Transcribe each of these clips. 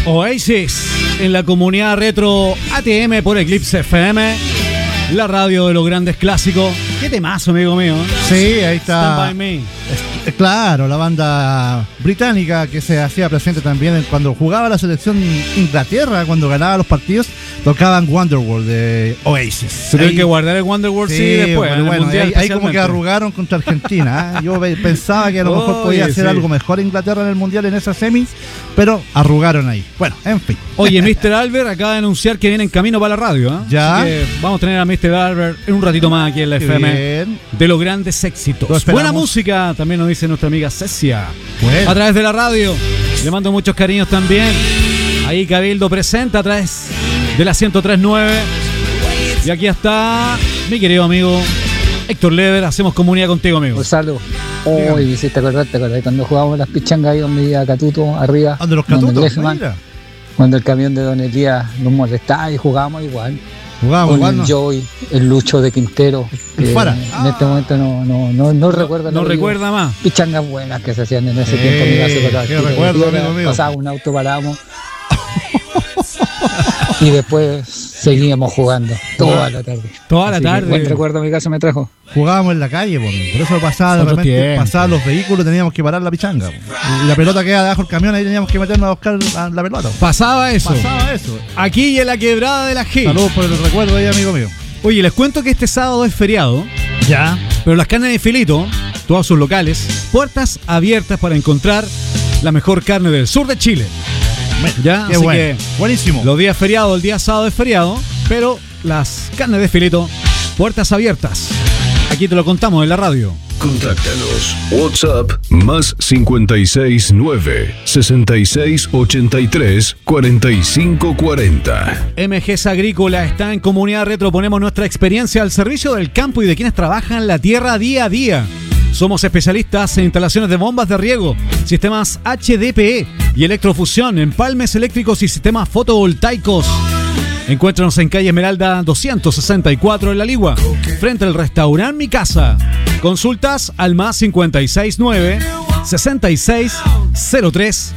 Oasis en la comunidad retro ATM por Eclipse FM, la radio de los grandes clásicos. Qué temazo, amigo mío. Sí, ahí está. Stand By Me. Claro, la banda británica que se hacía presente también cuando jugaba la selección Inglaterra, cuando ganaba los partidos, tocaban Wonderwall de Oasis. Se tiene que guardar el Wonderwall, sí, después. Bueno, ahí como que arrugaron contra Argentina. Yo pensaba que a lo mejor podía hacer algo mejor Inglaterra en el Mundial en esa semis, pero arrugaron ahí. Bueno, en fin. Oye, Mr. Albert acaba de anunciar que viene en camino para la radio. Ya. Así que vamos a tener a Mr. Albert en un ratito más aquí en la FM. Bien. De los grandes éxitos. Buena música, también nos dice nuestra amiga Cecia. Bueno. A través de la radio. Le mando muchos cariños también. Ahí Cabildo presenta a través de la 103.9. Y aquí está mi querido amigo Héctor Lever. Hacemos comunidad contigo, amigo. Gonzalo, hoy hiciste acordar cuando jugábamos las pichangas ahí donde vivía Catuto arriba. ¿Dónde los Catutos? Cuando el camión de Don Elías nos molestaba y jugábamos igual. Jugábamos con el Joey, el Lucho de Quintero. En este momento no recuerda. No recuerda más. Pichangas buenas que se hacían en ese tiempo. Qué recuerdo, amigo mío. Pasaba un auto, parábamos. Y después seguíamos jugando toda la tarde. Toda la tarde. Buen recuerdo mi casa me trajo. Jugábamos en la calle, por eso pasaba de repente, pasaban los vehículos, teníamos que parar la pichanga. Y la pelota quedaba debajo del camión, ahí teníamos que meternos a buscar la pelota. Pasaba eso. Aquí y en la quebrada de la G. Saludos por el recuerdo ahí, amigo mío. Oye, les cuento que este sábado es feriado. Ya. Pero las carnes de Filito, todos sus locales, puertas abiertas para encontrar la mejor carne del sur de Chile. Ya, qué así bueno. que Buenísimo. Los días feriados, el día sábado es feriado, pero las carnes de Filito, puertas abiertas. Aquí te lo contamos en la radio. Contáctanos. WhatsApp más 569 6683 4540. MGS Agrícola está en Comunidad Retro. Ponemos nuestra experiencia al servicio del campo y de quienes trabajan la tierra día a día. Somos especialistas en instalaciones de bombas de riego, sistemas HDPE y electrofusión, empalmes eléctricos y sistemas fotovoltaicos. Encuéntranos en calle Esmeralda 264 en La Ligua, frente al restaurante Mi Casa. Consultas al más 569 6603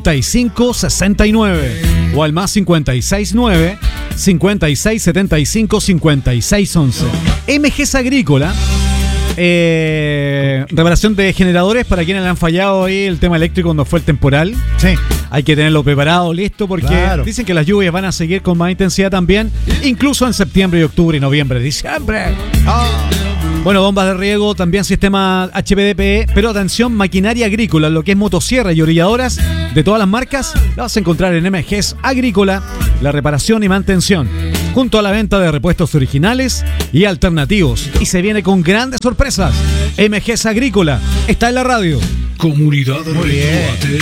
4569 o al más 569 5675 5611. MGS Agrícola. Reparación de generadores para quienes le han fallado ahí el tema eléctrico cuando fue el temporal. Sí. Hay que tenerlo preparado, listo, porque dicen que las lluvias van a seguir con más intensidad también, incluso en septiembre y octubre y noviembre, diciembre. Bueno, bombas de riego, también sistema HDPE, pero atención, maquinaria agrícola, lo que es motosierra y orilladoras de todas las marcas, la vas a encontrar en MGS Agrícola, la reparación y mantención, junto a la venta de repuestos originales y alternativos. Y se viene con grandes sorpresas. MGS Agrícola está en la radio. Comunidad Retro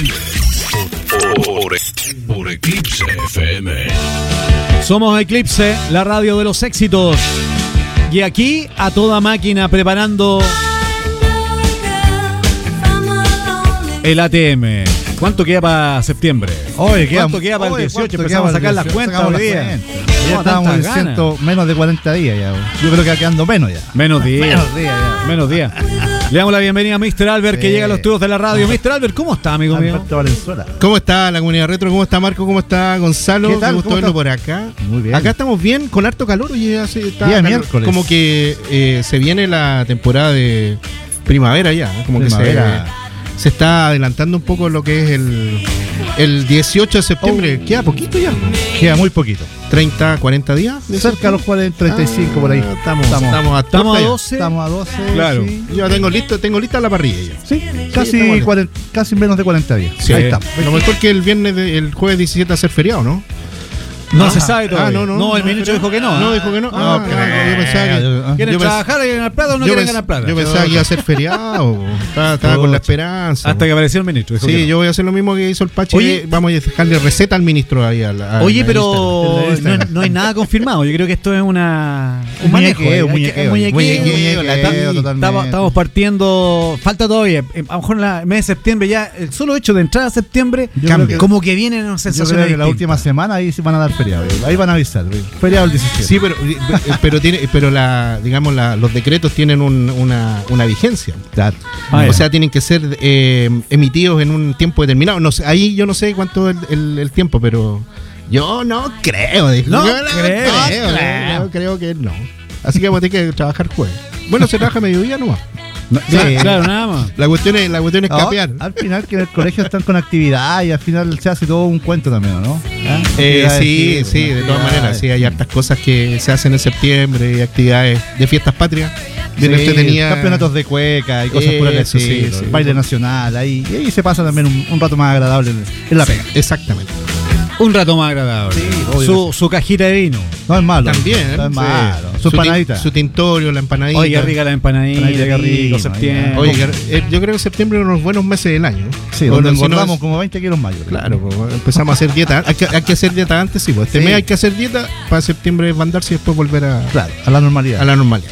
por Eclipse FM. Somos Eclipse, la radio de los éxitos. Y aquí a toda máquina preparando el ATM. ¿Cuánto queda para septiembre? ¿Cuánto queda para el 18? Empezamos a sacar las cuentas hoy día. Ya estábamos en menos de 40 días ya. Yo creo que va quedando menos ya. Menos días. Menos días. Le damos la bienvenida a Mr. Albert, que llega a los estudios de la radio. Mr. Albert, ¿cómo está, amigo mío? ¿Cómo está la comunidad retro? ¿Cómo está Marco? ¿Cómo está Gonzalo? ¿Qué tal? Me gustó verlo por acá. Muy bien. Acá estamos bien, con harto calor. Oye, día miércoles. Como que se viene la temporada de primavera ya. Como primavera. Que se está adelantando un poco lo que es el 18 de septiembre. Queda poquito ya. Queda muy poquito. 30, 40 días. Cerca de los 40, 35 por ahí. Estamos a 12. Estamos a 12. Claro. Sí. Yo tengo lista la parrilla ya. Sí, casi menos de 40 días. Sí. Ahí está. Lo mejor que el jueves 17 va a ser feriado, ¿no? No se sabe todavía. No, el ministro dijo que no. No, dijo que no. No, yo pensaba que... ¿Quieren trabajar y ganar plata o no quieren ganar plata? Yo pensaba que iba a ser feriado. Estaba con la esperanza. Hasta que apareció el ministro. Sí, yo voy a hacer lo mismo que hizo el Pache. Oye, vamos a dejarle receta al ministro ahí. Oye, pero no hay nada confirmado. Yo creo que esto es un muñequeo. Estamos partiendo. Falta todavía. A lo mejor en el mes de septiembre ya. El solo hecho de entrar a septiembre, como que vienen sensaciones. Yo creo que la última semana ahí se van a dar feriado. Ahí van a avisar. Feriado el 17. Sí, pero los decretos tienen una vigencia. Claro. O sea, tienen que ser emitidos en un tiempo determinado. No sé, ahí yo no sé cuánto es el tiempo, pero yo no creo. No creo que no. Así que vamos a tener que trabajar jueves. Bueno, se trabaja mediodía nomás. Claro, nada más. La cuestión es capear. Al final que en el colegio están con actividad y al final se hace todo un cuento también, ¿no? Sí, de todas maneras. Sí, hay hartas cosas que se hacen en septiembre y actividades de fiestas patrias. Bien entretenidas. Campeonatos de cueca y cosas por el estilo. Baile nacional. Ahí se pasa también un rato más agradable en la pega. Exactamente. Un rato más agradable. Sí, su cajita de vino. No es malo. También. No es malo. Su empanadita. Su tintorio, la empanadita. Oye, qué rica la empanadita, qué rico, septiembre. Oye, yo creo que septiembre es uno de los buenos meses del año. Sí, donde engordamos como 20 kilos más. Claro, pues, empezamos a hacer dieta. Hay que hacer dieta antes, sí. Pues mes hay que hacer dieta para septiembre mandarse y después volver a la normalidad. A la normalidad.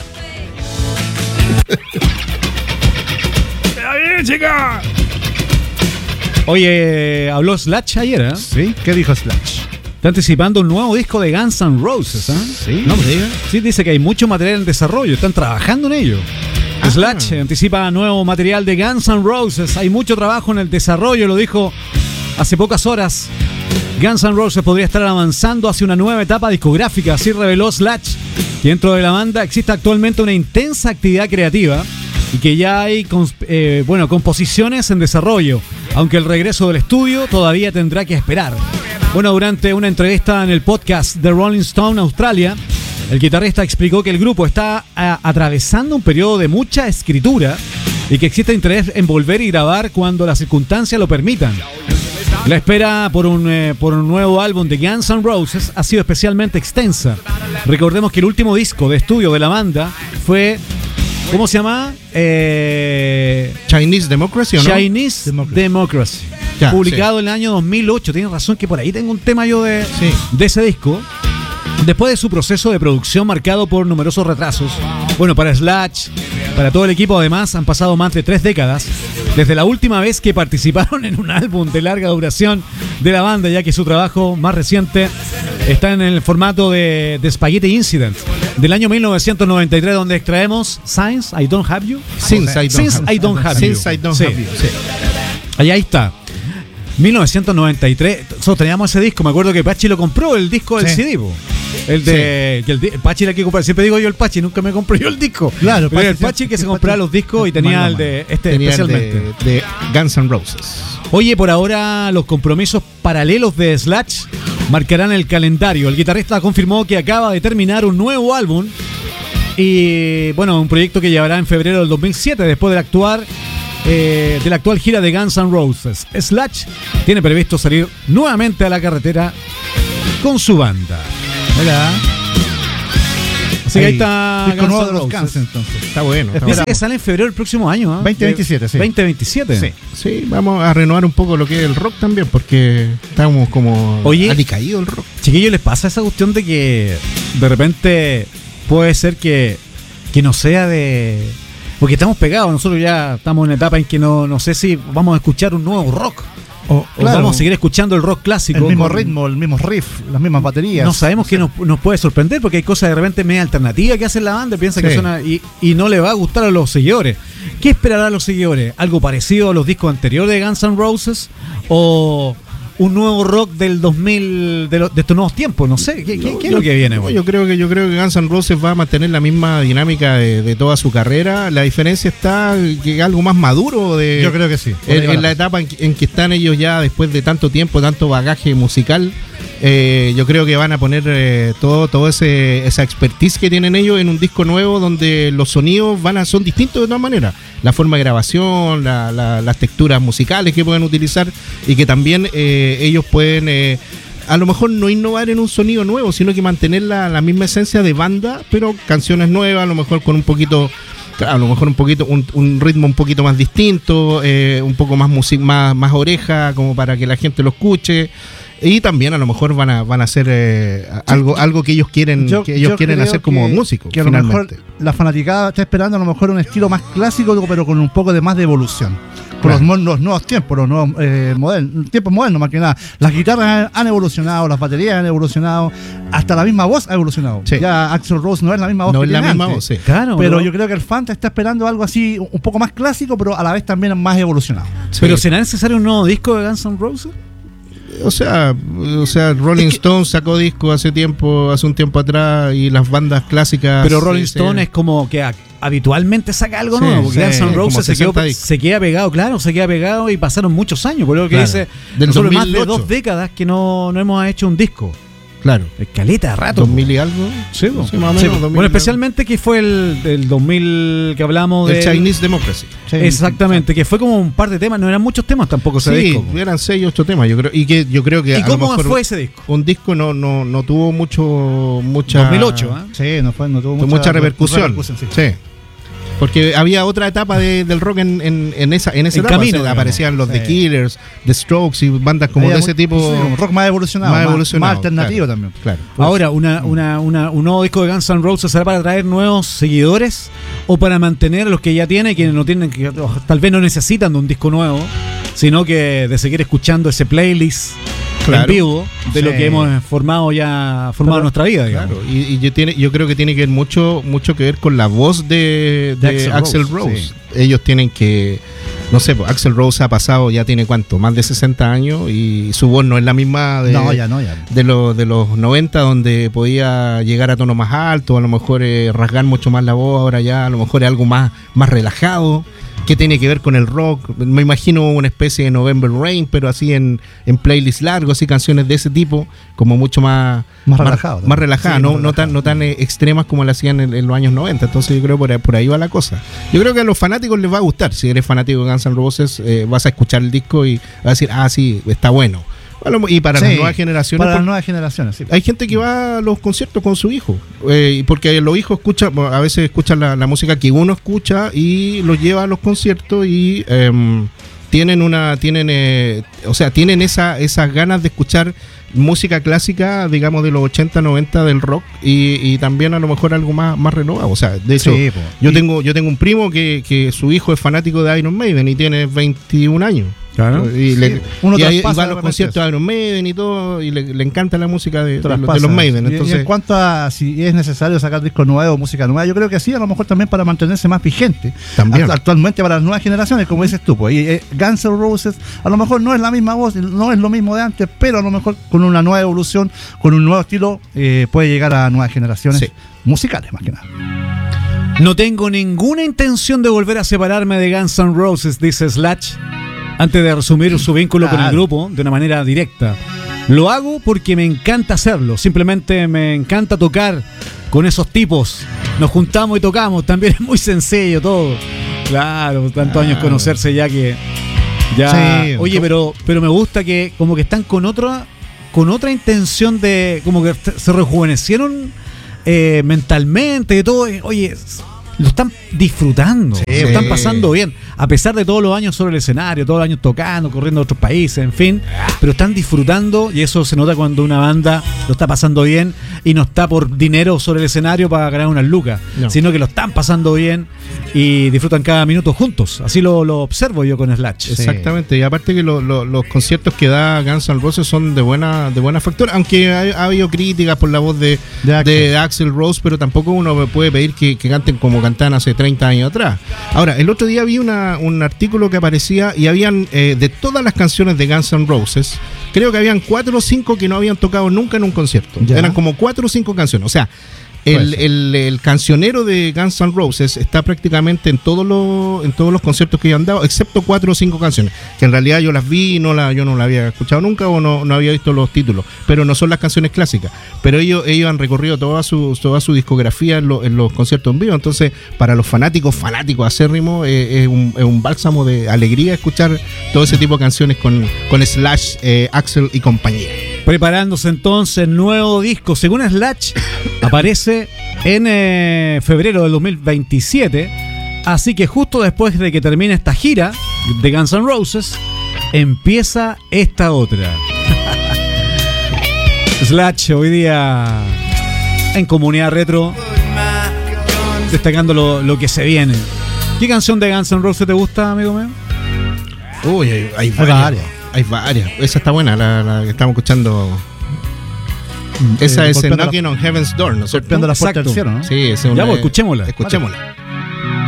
¡Está bien, chica! Oye, habló Slash ayer, ¿eh? Sí, ¿qué dijo Slash? Está anticipando un nuevo disco de Guns N' Roses, ¿eh? Sí, no me digas. Sí, dice que hay mucho material en desarrollo, están trabajando en ello. Slash anticipa nuevo material de Guns N' Roses, hay mucho trabajo en el desarrollo, lo dijo hace pocas horas. Guns N' Roses podría estar avanzando hacia una nueva etapa discográfica, así reveló Slash, que dentro de la banda existe actualmente una intensa actividad creativa y que ya hay composiciones en desarrollo, aunque el regreso del estudio todavía tendrá que esperar. Bueno, durante una entrevista en el podcast de Rolling Stone Australia, el guitarrista explicó que el grupo está atravesando un periodo de mucha escritura y que existe interés en volver y grabar cuando las circunstancias lo permitan. La espera por un nuevo álbum de Guns N' Roses ha sido especialmente extensa. Recordemos que el último disco de estudio de la banda fue... ¿Cómo se llama? Chinese Democracy, ¿o no? Chinese Democracy. Ya, publicado en el año 2008. Tienes razón que por ahí tengo un tema yo de ese disco. Después de su proceso de producción marcado por numerosos retrasos. Bueno, para Slash, para todo el equipo además, han pasado más de 3 décadas desde la última vez que participaron en un álbum de larga duración de la banda, ya que su trabajo más reciente está en el formato de Spaghetti Incident del año 1993, donde extraemos Since I Don't Have You. Since I Don't Have You. Ahí está. 1993, nosotros teníamos ese disco, me acuerdo que Pachi lo compró, el disco del CD, el Pachi era que comprar, siempre digo yo el Pachi, nunca me compré yo el disco. Claro, pero el Pachi que se compraba los discos y tenía el de especialmente de Guns N' Roses. Oye, por ahora los compromisos paralelos de Slash marcarán el calendario. El guitarrista confirmó que acaba de terminar un nuevo álbum y bueno, un proyecto que llevará en febrero del 2007 después de la actual gira de Guns N' Roses. Slash tiene previsto salir nuevamente a la carretera con su banda. Hola. Así que ahí está Guns N' Roses, entonces. Está bueno. Dice que sale en febrero del próximo año, ¿eh? 2027, sí. 2027. Sí, vamos a renovar un poco lo que es el rock también, porque estamos como alicaído el rock. Chiquillos, ¿les pasa esa cuestión de que de repente puede ser que no sea de... Porque estamos pegados, nosotros ya estamos en una etapa en que no sé si vamos a escuchar un nuevo rock o vamos a seguir escuchando el rock clásico. El mismo ritmo, el mismo riff, las mismas baterías. No sabemos qué nos puede sorprender porque hay cosas de repente media alternativas que hacen la banda, piensa que suena y no le va a gustar a los seguidores. ¿Qué esperarán los seguidores? ¿Algo parecido a los discos anteriores de Guns N' Roses? ¿O un nuevo rock del 2000 de estos nuevos tiempos? No sé, ¿qué es lo que viene? Yo creo que Guns N' Roses va a mantener la misma dinámica de toda su carrera. La diferencia está que algo más maduro yo creo que sí. En la etapa en que están ellos ya después de tanto tiempo, tanto bagaje musical. Yo creo que van a poner todo esa expertise que tienen ellos en un disco nuevo donde los sonidos son distintos de todas maneras. La forma de grabación, las texturas musicales que pueden utilizar y que también ellos pueden a lo mejor no innovar en un sonido nuevo, sino que mantener la misma esencia de banda, pero canciones nuevas, a lo mejor con un ritmo un poquito más distinto, un poco más oreja, como para que la gente lo escuche. Y también a lo mejor van a hacer algo que ellos quieren hacer como músicos. Que a lo mejor la fanaticada está esperando a lo mejor un estilo más clásico, pero con un poco de más de evolución. por los nuevos tiempos, los nuevos tiempos modernos más que nada. Las guitarras han evolucionado, las baterías han evolucionado, hasta la misma voz ha evolucionado. Sí. Ya Axl Rose no es la misma voz no que es la tiene misma antes. voz, sí. Claro, Pero yo creo que el fan está esperando algo así, un poco más clásico, pero a la vez también más evolucionado. Sí. ¿Pero será necesario un nuevo disco de Guns N' Roses? O sea, Rolling Stone sacó disco hace un tiempo atrás, y las bandas clásicas. Pero Rolling Stone es como que habitualmente saca algo nuevo, porque Guns N' Roses se queda pegado, claro, se queda pegado y pasaron muchos años, por lo que dice, del nosotros 2008. más de 2 décadas que no hemos hecho un disco. Claro. Caleta de rato. 2000 y algo. Sí, más o menos. sí. 2000 Bueno, especialmente que fue el 2000 que hablamos de... El Chinese Democracy. Exactamente, que fue como un par de temas, no eran muchos temas tampoco ese disco. Sí, eran 6 o 8 temas, yo creo. Yo creo que ¿Y cómo fue ese disco? Un disco no tuvo mucha... 2008, Sí, no tuvo mucha repercusión. Sí. Porque había otra etapa del rock en esa etapa. Camino, o sea, aparecían los The Killers, The Strokes y bandas como de ese tipo. Sí, un rock más evolucionado, más alternativo, claro, también. Claro. Ahora, un nuevo disco de Guns N' Roses será para atraer nuevos seguidores o para mantener a los que ya tienen, que no tienen, que tal vez no necesitan de un disco nuevo, sino que de seguir escuchando ese playlist en vivo de lo que hemos formado nuestra vida, digamos. Claro, y yo creo que tiene que ver mucho que ver con la voz de Axl Rose. Sí. Ellos tienen que, no sé, pues Axl Rose ha pasado, ya tiene ¿cuánto? Más de 60 años, y su voz no es la misma de los 90, donde podía llegar a tono más alto, a lo mejor rasgar mucho más la voz. Ahora ya a lo mejor es algo más relajado. ¿Qué tiene que ver con el rock? Me imagino una especie de November Rain, pero así en playlist largos, así canciones de ese tipo, como mucho más relajadas, sí, no tan extremas como lo hacían en los años 90. Entonces yo creo por ahí va la cosa. Yo creo que a los fanáticos les va a gustar. Si eres fanático de Guns N' Roses, vas a escuchar el disco y vas a decir, sí, está bueno. Y para las nuevas generaciones. Para las nuevas generaciones, sí. Hay gente que va a los conciertos con su hijo, porque los hijos a veces escuchan la música que uno escucha y los lleva a los conciertos, y tienen esas ganas de escuchar música clásica, digamos, de los 80, 90 del rock, y también a lo mejor algo más renovado. O sea, de hecho, yo tengo un primo que su hijo es fanático de Iron Maiden y tiene 21 años. Claro. Y ahí va a los conciertos de Iron Maiden y todo, y le encanta la música de los Maiden. Entonces, y en cuanto a si es necesario sacar discos nuevos, música nueva, yo creo que sí, a lo mejor también para mantenerse más vigente. También. Actualmente para las nuevas generaciones, como dices tú, pues, Guns N' Roses a lo mejor no es la misma voz, no es lo mismo de antes, pero a lo mejor con una nueva evolución, con un nuevo estilo, puede llegar a nuevas generaciones musicales, más que nada. No tengo ninguna intención de volver a separarme de Guns N' Roses, dice Slash, antes de resumir su vínculo con el grupo de una manera directa. Lo hago porque me encanta hacerlo, simplemente me encanta tocar con esos tipos. Nos juntamos y tocamos, también es muy sencillo todo. Claro, tantos años conocerse ya que... Sí, oye, pero me gusta que como que están con otra intención de... Como que se rejuvenecieron mentalmente y todo. Oye, lo están disfrutando, lo están pasando bien, a pesar de todos los años sobre el escenario, todos los años tocando, corriendo a otros países, en fin, pero están disfrutando, y eso se nota cuando una banda lo está pasando bien y no está por dinero sobre el escenario para ganar unas lucas, sino que lo están pasando bien y disfrutan cada minuto juntos. Así lo observo yo con Slash. Exactamente, y aparte que los conciertos que da Guns N' Roses son de buena factura, aunque ha habido críticas por la voz de Axl Rose, pero tampoco uno puede pedir que canten como cantaban hace 30 años atrás. Ahora, el otro día vi un artículo que aparecía y habían de todas las canciones de Guns N' Roses, creo que habían 4 o 5 que no habían tocado nunca en un concierto. Eran como 4 o 5 canciones. O sea, el cancionero de Guns N' Roses está prácticamente en todos los conciertos que ellos han dado, excepto 4 o 5 canciones, que en realidad yo las vi y yo no las había escuchado nunca, o no había visto los títulos, pero no son las canciones clásicas. Pero ellos han recorrido toda su discografía en los conciertos en vivo. Entonces, para los fanáticos acérrimos, es un bálsamo de alegría escuchar todo ese tipo de canciones con Slash, Axl y compañía. Preparándose entonces nuevo disco. Según Slash, aparece en febrero del 2027. Así que justo después de que termine esta gira de Guns N' Roses, empieza esta otra. Slash hoy día en Comunidad Retro, destacando lo que se viene. ¿Qué canción de Guns N' Roses te gusta, amigo mío? Uy, hay varias. Hay varias. Esa está buena, la que estamos escuchando. Esa es el Knocking on Heaven's Door, ¿no es cierto? Golpeando la puerta del cielo, ¿no? Sí, ya, pues, escuchémosla. Escuchémosla.